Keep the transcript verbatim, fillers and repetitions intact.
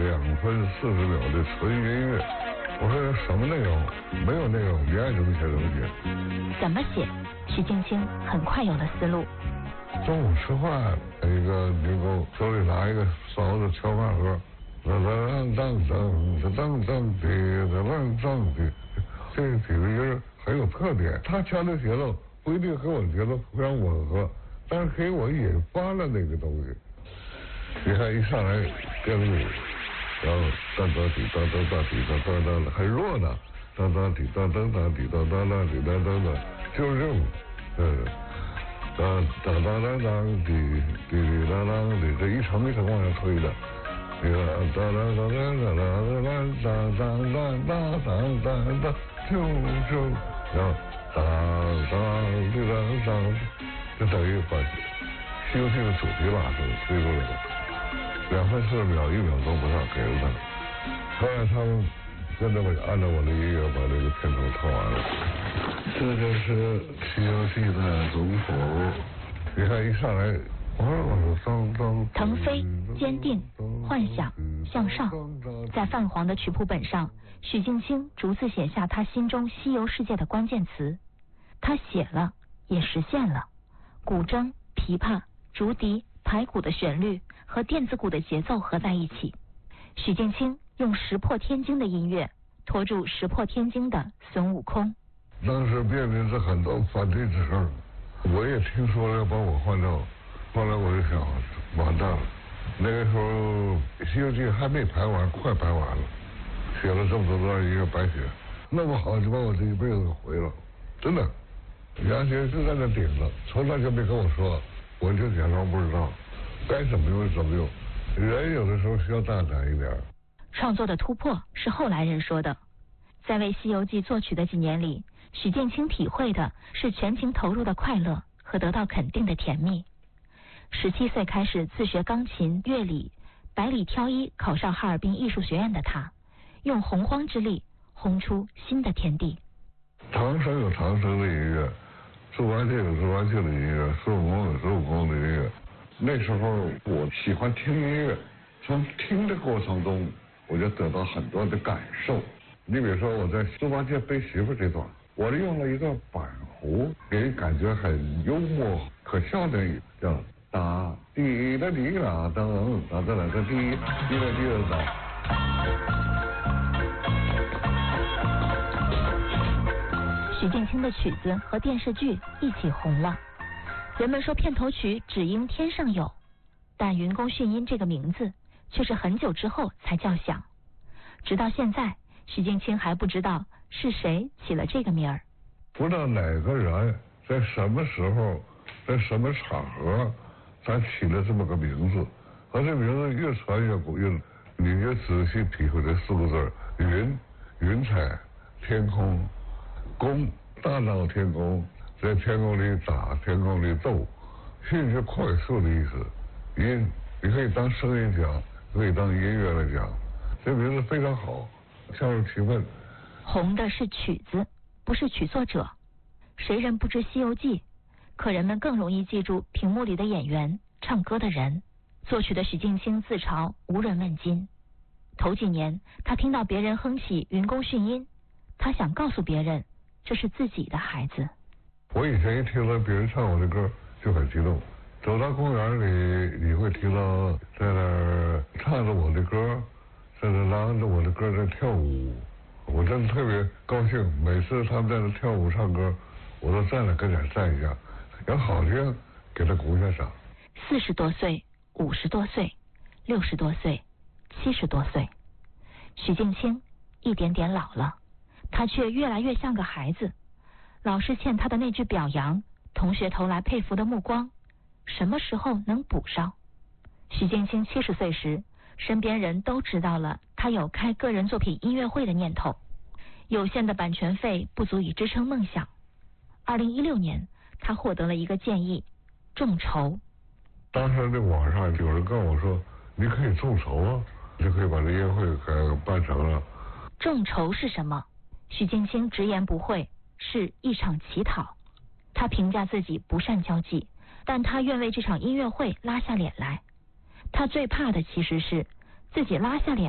两分四十秒的纯音乐。我说什么内容？没有内容，你爱怎么写怎么写。 怎么写？许镜清很快有了思路。 中午吃饭，一个女工手里拿一个勺子敲饭盒，当当当当当当滴当当滴，这几个音很有特点。他敲的节奏不一定和我的节奏非常吻合，但是给我引发了那个东西。你看一上来编舞，然后当当滴当当当滴当当当，很弱的，当当滴当当当滴当当当滴当当当，就是这种，嗯。当当当当当滴滴滴当当滴，这一层一层往上推的，这个当当当当当当当当当当当当，就就，然后当当滴当当，就等于把《西游记》的主题拉出来推出来了，两分四十秒，一秒钟不到给了他。后来他们跟着我按照我的音乐把这个片头套完了。这就是《西游记》的总谱。你看一上来， 腾飞、坚定、幻想、向上，在泛黄的曲谱本上，许镜清逐字写下他心中西游世界的关键词。他写了，也实现了。古筝、琵琶、竹笛、排鼓的旋律和电子鼓的节奏合在一起，许镜清用石破天惊的音乐拖住石破天惊的孙悟空。 当时面临着很多反对之声，我也听说了要把我换掉，后来我就想，完蛋了。那个时候《西游记》还没排完，快排完了，写了这么多段音乐白写，那么好就把我这一辈子给毁了，真的。杨杰就在那顶着，从来就没跟我说，我就假装不知道，该怎么用怎么用。人有的时候需要大胆一点。 创作的突破是后来人说的，在为《西游记》作曲的几年里，许镜清体会的是全情投入的快乐和得到肯定的甜蜜。十七岁开始自学钢琴、乐理，百里挑一考上哈尔滨艺术学院的他，用洪荒之力轰出新的天地。 唐僧有唐僧的音乐，猪八戒有猪八戒的音乐，孙悟空有孙悟空的音乐。那时候我喜欢听音乐，从听的过程中我就得到很多的感受。你比如说我在猪八戒背媳妇这段，我用了一个板胡，给人感觉很幽默可笑的，叫哒滴啦滴啦噔，哒哒啦哒滴滴啦滴啦哒。 许镜清的曲子和电视剧一起红了，人们说片头曲只应天上有，但云宫迅音这个名字却是很久之后才叫响。直到现在，许镜清还不知道是谁起了这个名儿。 不知道哪个人在什么时候，在什么场合，他起了这么个名字。而这名字越传越古，越你越仔细体会这四个字：云，云彩，天空。宫，大闹天宫，在天宫里打，天宫里斗，迅是快速的意思。音，你可以当声音讲，可以当音乐来讲，这名字非常好。恰如其分。 红的是曲子，不是曲作者。谁人不知《西游记》？可人们更容易记住屏幕里的演员、唱歌的人。作曲的许镜清自嘲无人问津。头几年，他听到别人哼起云宫迅音，他想告诉别人，这是自己的孩子。 我以前一听到别人唱我的歌就很激动，走到公园里你会听到在那儿唱着我的歌，在那拉着我的歌在跳舞，我真的特别高兴。每次他们在那跳舞唱歌，我都站着跟前站一下，要好听给他鼓一下掌。 四十多岁、五十多岁、六十多岁、七十多岁，许镜清一点点老了，他却越来越像个孩子。老师欠他的那句表扬，同学投来佩服的目光，什么时候能补上？许镜清七十岁时，身边人都知道了他有开个人作品音乐会的念头，有限的版权费不足以支撑梦想。二零一六年，他获得了一个建议，众筹。 当时在网上有人跟我说，你可以众筹啊，就可以把这音乐会给办成了。 众筹是什么？许镜清直言不讳，是一场乞讨。他评价自己不善交际，但他愿为这场音乐会拉下脸来。他最怕的其实是自己拉下脸